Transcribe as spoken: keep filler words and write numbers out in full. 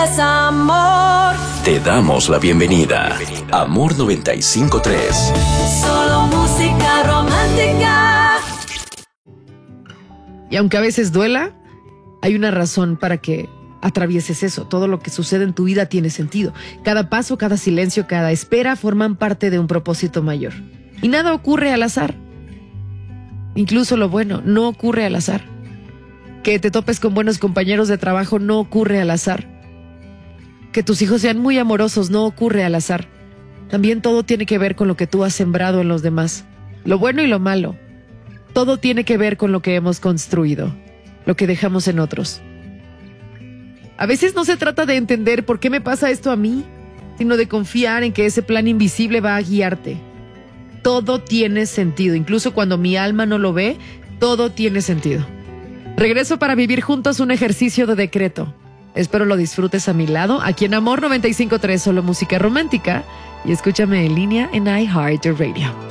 es amor. Te damos la bienvenida. Amor noventa y cinco punto tres. Solo música romántica. Y aunque a veces duela, hay una razón para que atravieses eso. Todo lo que sucede en tu vida tiene sentido. Cada paso, cada silencio, cada espera forman parte de un propósito mayor. Y nada ocurre al azar. Incluso lo bueno no ocurre al azar. Que te topes con buenos compañeros de trabajo no ocurre al azar. Que tus hijos sean muy amorosos no ocurre al azar. También todo tiene que ver con lo que tú has sembrado en los demás. Lo bueno y lo malo. Todo tiene que ver con lo que hemos construido, lo que dejamos en otros. A veces no se trata de entender por qué me pasa esto a mí, sino de confiar en que ese plan invisible va a guiarte. Todo tiene sentido, incluso cuando mi alma no lo ve, todo tiene sentido. Regreso para vivir juntos un ejercicio de decreto. Espero lo disfrutes a mi lado, aquí en Amor noventa y cinco punto tres, solo música romántica, y escúchame en línea en iHeartRadio.